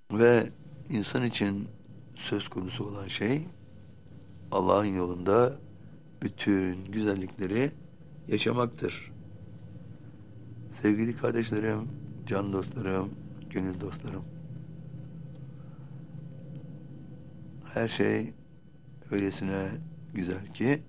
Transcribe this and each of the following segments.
Ve insan için söz konusu olan şey Allah'ın yolunda bütün güzellikleri yaşamaktır. Sevgili kardeşlerim, can dostlarım, gönül dostlarım. Her şey öylesine güzel ki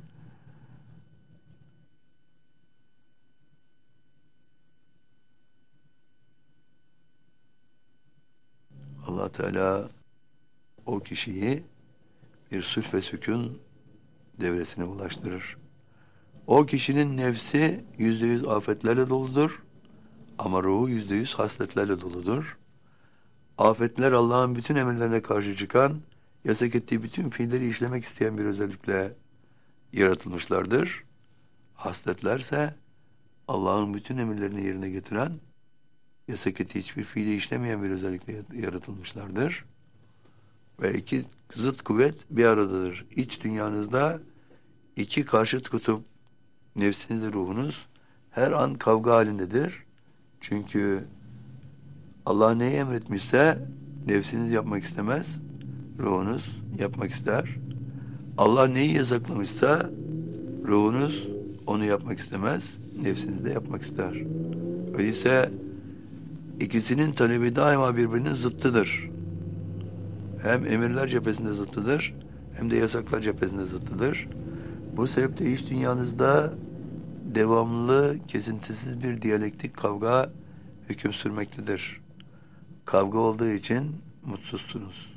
Allah Teala o kişiyi bir sulh ve sükun devresine ulaştırır. O kişinin nefsi %100 afetlerle doludur ama ruhu %100 hasletlerle doludur. Afetler Allah'ın bütün emirlerine karşı çıkan, yasak ettiği bütün fiilleri işlemek isteyen bir özellikle yaratılmışlardır. Hasletlerse Allah'ın bütün emirlerini yerine getiren, yasak ettiği hiçbir fiili işlemeyen bir özellikle yaratılmışlardır. Ve iki zıt kuvvet bir aradadır. İç dünyanızda iki karşıt kutup, nefsiniz ve ruhunuz her an kavga halindedir. Çünkü Allah neyi emretmişse nefsiniz yapmak istemez, ruhunuz yapmak ister. Allah neyi yasaklamışsa ruhunuz onu yapmak istemez, nefsiniz de yapmak ister. Öyleyse ikisinin talebi daima birbirinin zıttıdır. Hem emirler cephesinde zıttıdır, hem de yasaklar cephesinde zıttıdır. Bu sebeple iç dünyanızda devamlı, kesintisiz bir diyalektik kavga hüküm sürmektedir. Kavga olduğu için mutsuzsunuz.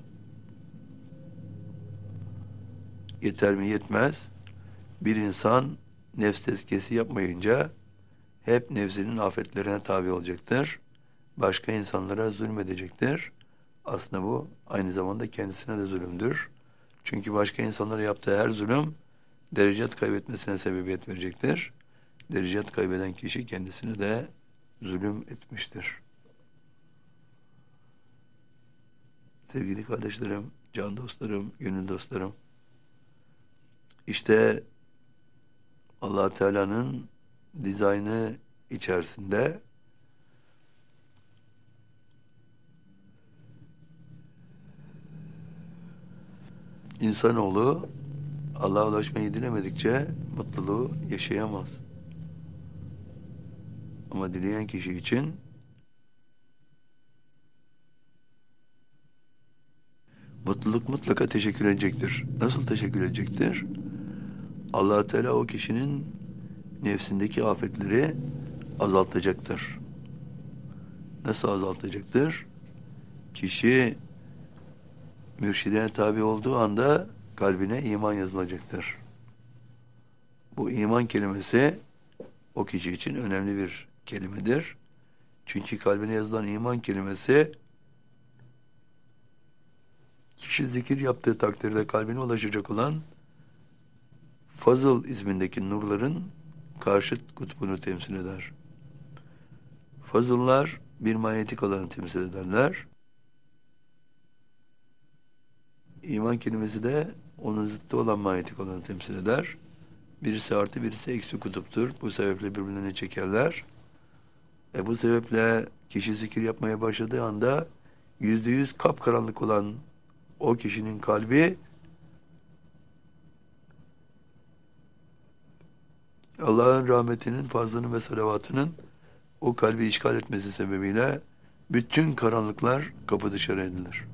Yeter mi? Yetmez. Bir insan nefs tezkiyesi yapmayınca hep nefsinin afetlerine tabi olacaktır. Başka insanlara zulmedecektir. Aslında bu aynı zamanda kendisine de zulümdür. Çünkü başka insanlara yaptığı her zulüm derecet kaybetmesine sebebiyet verecektir. Derecet kaybeden kişi kendisine de zulüm etmiştir. Sevgili kardeşlerim, can dostlarım, gönül dostlarım, İşte Allah Teala'nın dizaynı içerisinde insanoğlu Allah'a ulaşmayı dilemedikçe mutluluğu yaşayamaz. Ama dileyen kişi için mutluluk mutlaka teşekkür edecektir. Nasıl teşekkür edecektir? Allah Teala o kişinin nefsindeki afetleri azaltacaktır. Nasıl azaltacaktır? Kişi mürşidine tabi olduğu anda kalbine iman yazılacaktır. Bu iman kelimesi o kişi için önemli bir kelimedir. Çünkü kalbine yazılan iman kelimesi kişi zikir yaptığı takdirde kalbine ulaşacak olan Fazıl ismindeki nurların karşıt kutbunu temsil eder. Fazıllar bir manyetik alanı temsil ederler. İman kelimesi de onun zıttı olan manyetik alanı temsil eder. Birisi artı, birisi eksi kutuptur. Bu sebeple birbirlerini çekerler. Bu sebeple kişi zikir yapmaya başladığı anda %100 kapkaranlık olan o kişinin kalbi Allah'ın rahmetinin, fazlının ve salavatının o kalbi işgal etmesi sebebiyle bütün karanlıklar kapı dışarı edilir.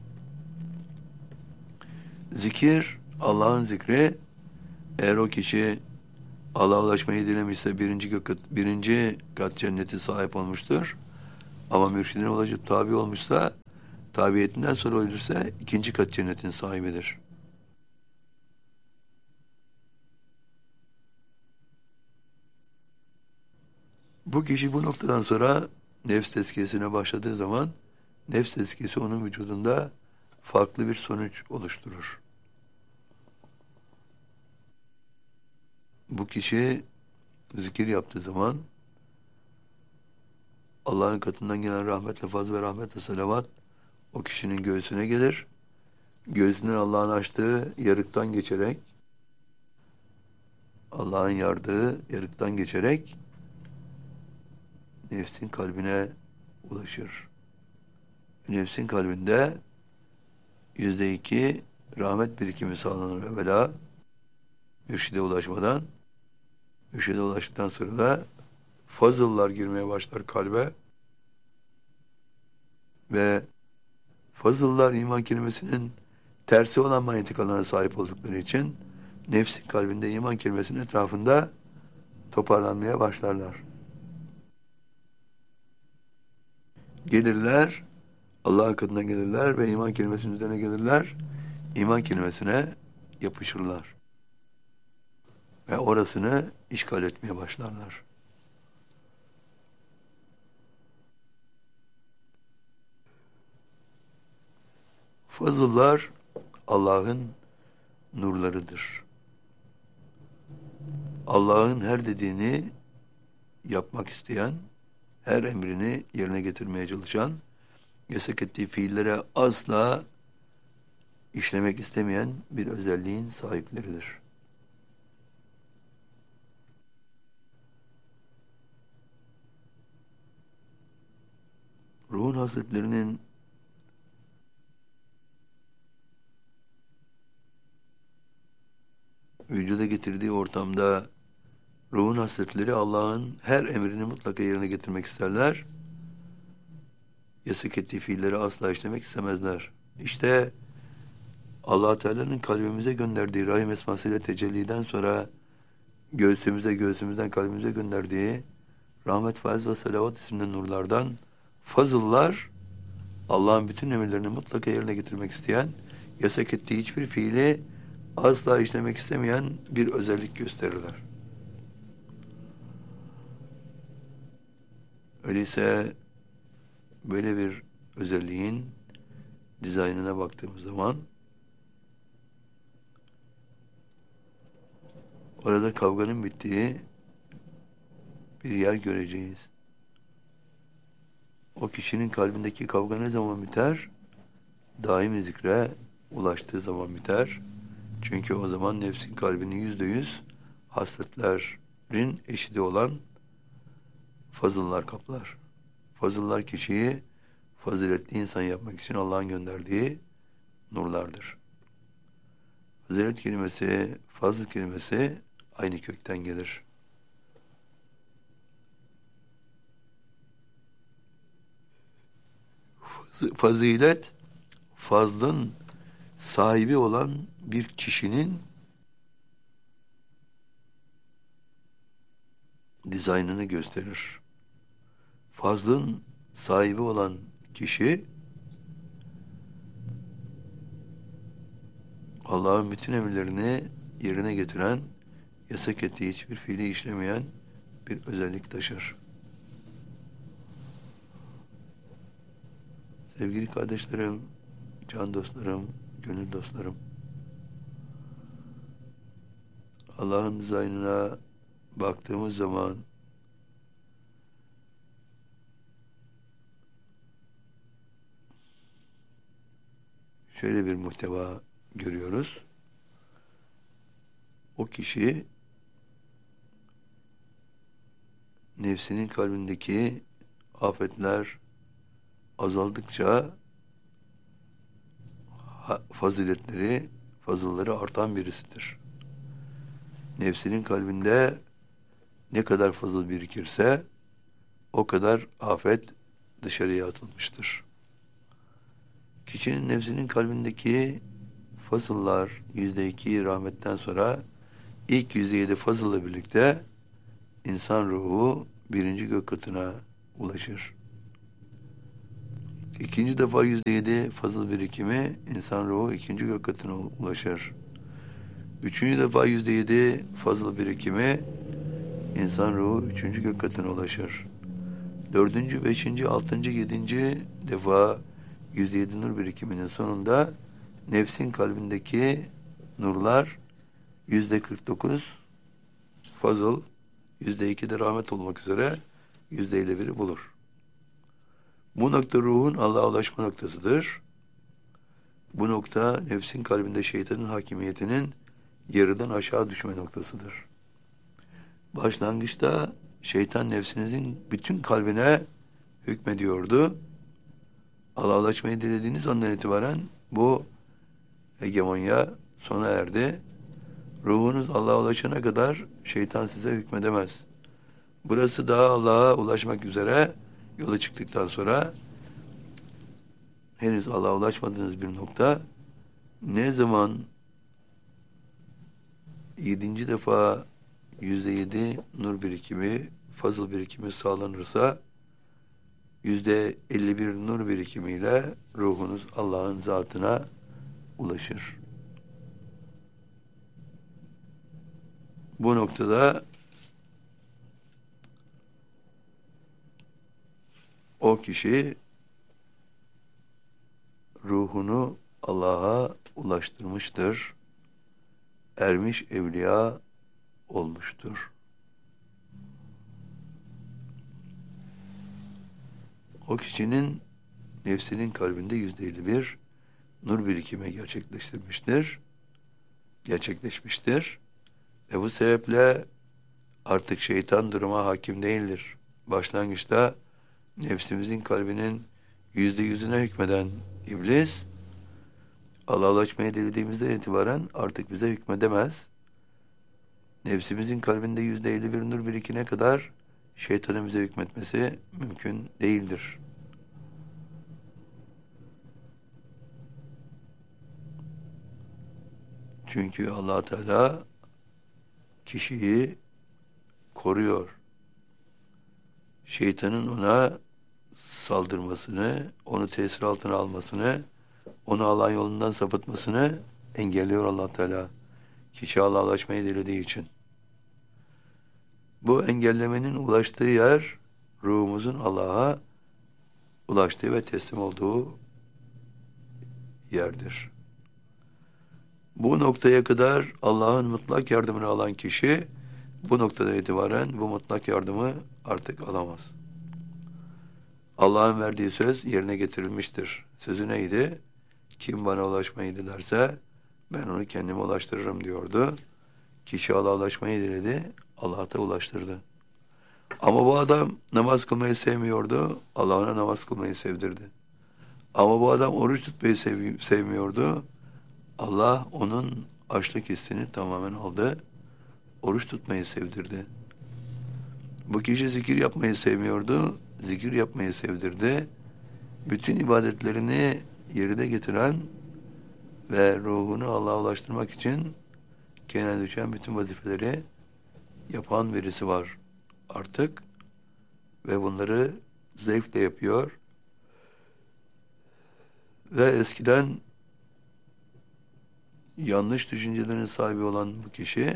Zikir, Allah'ın zikri, eğer o kişi Allah'a ulaşmayı dilemişse birinci kat cenneti sahip olmuştur. Ama mürşidine ulaşıp tabi olmuşsa, tabiyetinden sonra ölürse ikinci kat cennetin sahibidir. Bu kişi bu noktadan sonra nefs tezkiyesine başladığı zaman nefs tezkiyesi onun vücudunda farklı bir sonuç oluşturur. Bu kişi zikir yaptığı zaman Allah'ın katından gelen rahmetle, fazl ve rahmetle salavat o kişinin göğsüne gelir. Göğsünden Allah'ın açtığı yarıktan geçerek, Allah'ın yardığı yarıktan geçerek nefsin kalbine ulaşır. nefsin kalbinde %2 rahmet birikimi sağlanır evvela mürşide ulaşmadan. Mürşide ulaştıktan sonra da fazıllar girmeye başlar kalbe ve fazıllar iman kelimesinin tersi olan manyetik alana sahip oldukları için nefsin kalbinde iman kelimesinin etrafında toparlanmaya başlarlar. Gelirler, Allah'ın katına gelirler ve iman kelimesinin üzerine gelirler. İman kelimesine yapışırlar. Ve orasını işgal etmeye başlarlar. Fazıllar Allah'ın nurlarıdır. Allah'ın her dediğini yapmak isteyen, her emrini yerine getirmeye çalışan, yasak ettiği fiillere asla işlemek istemeyen bir özelliğin sahipleridir. Ruhun hasletlerinin vücuda getirdiği ortamda ruhun hasletleri Allah'ın her emrini mutlaka yerine getirmek isterler. Yasak ettiği fiilleri asla işlemek istemezler. İşte Allah Teala'nın kalbimize gönderdiği rahim esmasıyla tecelliden sonra göğsümüzden kalbimize gönderdiği rahmet, faiz ve selavat isimli nurlardan fazıllar Allah'ın bütün emirlerini mutlaka yerine getirmek isteyen, yasak ettiği hiçbir fiili asla işlemek istemeyen bir özellik gösterirler. Öyleyse böyle bir özelliğin dizaynına baktığımız zaman orada kavganın bittiği bir yer göreceğiz. O kişinin kalbindeki kavga ne zaman biter? Daim zikre ulaştığı zaman biter. Çünkü o zaman nefsin kalbini %100 hasletlerin eşidi olan fazıllar kaplar. Fazıllar kişiyi faziletli insan yapmak için Allah'ın gönderdiği nurlardır. Fazilet kelimesi, fazıl kelimesi aynı kökten gelir. Fazilet, fazlın sahibi olan bir kişinin dizaynını gösterir. Fazlın sahibi olan kişi Allah'ın bütün emirlerini yerine getiren, yasak ettiği hiçbir fiili işlemeyen bir özellik taşır. Sevgili kardeşlerim, can dostlarım, gönül dostlarım, Allah'ın dizaynına baktığımız zaman şöyle bir muhteva görüyoruz. O kişi nefsinin kalbindeki afetler azaldıkça fazılları artan birisidir. Nefsinin kalbinde ne kadar fazıl birikirse o kadar afet dışarıya atılmıştır. Kişinin nefsinin kalbindeki fazıllar %2 rahmetten sonra ilk %7 fazılla birlikte insan ruhu birinci gök katına ulaşır. İkinci defa %7 fazıl birikimi insan ruhu ikinci gök katına ulaşır. Üçüncü defa %7 fazıl birikimi insan ruhu üçüncü gök katına ulaşır. Dördüncü, beşinci, altıncı, yedinci defa %7 nur birikiminin sonunda nefsin kalbindeki nurlar %49 fazıl, %2 de rahmet olmak üzere %51'i bulur. Bu nokta ruhun Allah'a ulaşma noktasıdır. Bu nokta nefsin kalbinde şeytanın hakimiyetinin yarıdan aşağı düşme noktasıdır. Başlangıçta şeytan nefsinizin bütün kalbine hükmediyordu. Allah'a ulaşmayı dilediğiniz andan itibaren bu hegemonya sona erdi. Ruhunuz Allah'a ulaşana kadar şeytan size hükmedemez. Burası daha Allah'a ulaşmak üzere yola çıktıktan sonra henüz Allah'a ulaşmadığınız bir nokta. Ne zaman 7. defa %7 nur birikimi, fazıl birikimi sağlanırsa %51 nur birikimiyle ruhunuz Allah'ın zatına ulaşır. Bu noktada o kişi ruhunu Allah'a ulaştırmıştır. Ermiş evliya olmuştur. O kişinin nefsinin kalbinde %51 nur birikimi gerçekleşmiştir. Ve bu sebeple artık şeytan duruma hakim değildir. Başlangıçta nefsimizin kalbinin %100'üne hükmeden iblis, Allah'a ulaşmaya dilediğimizden itibaren artık bize hükmedemez. Nefsimizin kalbinde %51 nur birikine kadar şeytanın bize hükmetmesi mümkün değildir. Çünkü Allah Teala kişiyi koruyor. Şeytanın ona saldırmasını, onu tesir altına almasını, onu Allah'ın yolundan sapıtmasını engelliyor Allah Teala. Kişi Allah'a ulaşmayı dilediği için. Bu engellemenin ulaştığı yer, ruhumuzun Allah'a ulaştığı ve teslim olduğu yerdir. Bu noktaya kadar Allah'ın mutlak yardımını alan kişi, bu noktada itibaren bu mutlak yardımı artık alamaz. Allah'ın verdiği söz yerine getirilmiştir. Sözü neydi? Kim bana ulaşmayı dilerse ben onu kendime ulaştırırım diyordu. Kişi Allah'a ulaşmayı diledi, Allah da ulaştırdı. Ama bu adam namaz kılmayı sevmiyordu, Allah ona namaz kılmayı sevdirdi. Ama bu adam oruç tutmayı sevmiyordu, Allah onun açlık hissini tamamen aldı, oruç tutmayı sevdirdi. Bu kişi zikir yapmayı sevmiyordu, zikir yapmayı sevdirdi. Bütün ibadetlerini yerine getiren ve ruhunu Allah'a ulaştırmak için kendine düşen bütün vazifeleri yapan birisi var artık ve bunları zevkle yapıyor. Ve eskiden yanlış düşüncelerin sahibi olan bu kişi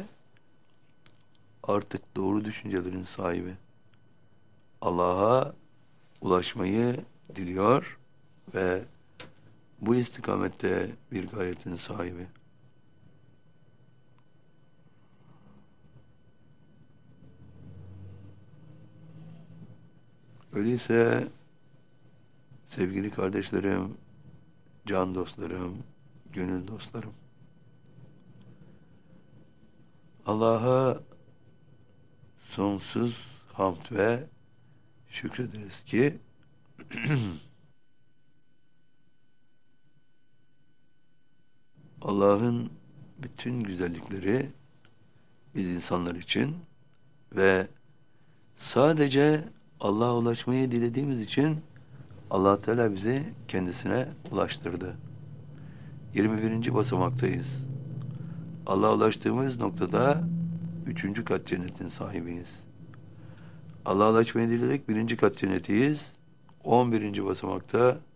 artık doğru düşüncelerin sahibi. Allah'a ulaşmayı diliyor ve bu istikamette bir gayretin sahibi. Öyleyse sevgili kardeşlerim, can dostlarım, gönül dostlarım, Allah'a sonsuz hamd ve şükrederiz ki Allah'ın bütün güzellikleri biz insanlar için ve sadece Allah'a ulaşmayı dilediğimiz için Allah Teala bizi kendisine ulaştırdı. 21. basamaktayız. Allah'a ulaştığımız noktada 3. kat cennetin sahibiyiz. Allah'a ulaşmayı diledik 1. kat cennetiyiz. 11. basamakta